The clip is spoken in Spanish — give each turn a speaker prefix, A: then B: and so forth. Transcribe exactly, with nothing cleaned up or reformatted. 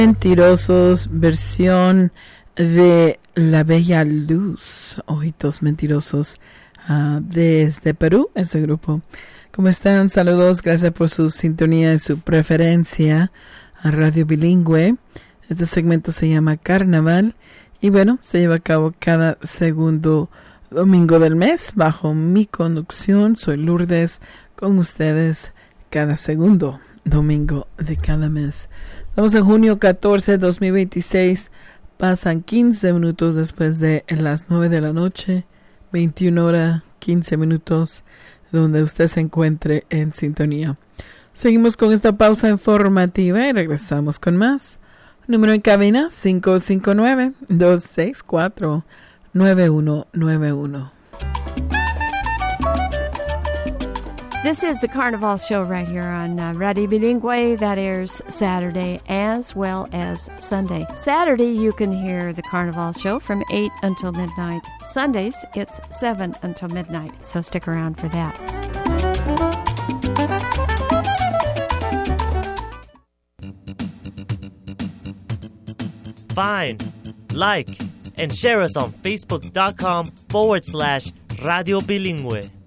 A: Mentirosos, versión de La Bella Luz, Ojitos Mentirosos, uh, desde Perú, ese grupo. ¿Cómo están? Saludos, gracias por su sintonía y su preferencia a Radio Bilingüe. Este segmento se llama Carnaval y bueno, se lleva a cabo cada segundo domingo del mes bajo mi conducción. Soy Lourdes, con ustedes cada segundo domingo de cada mes. Estamos en junio catorce, dos mil veintiséis. Pasan quince minutos después de las nueve de la noche, veintiuna horas, quince minutos, donde usted se encuentre en sintonía. Seguimos con esta pausa informativa y regresamos con más. Número en cabina cinco cinco nueve, dos seis cuatro, nueve uno nueve uno.
B: This is the Carnival Show right here on uh, Radio Bilingüe that airs Saturday as well as Sunday. Saturday, you can hear the Carnival Show from eight until midnight. Sundays, it's seven until midnight, so stick around for that.
C: Find, like, and share us on Facebook.com forward slash Radio Bilingüe.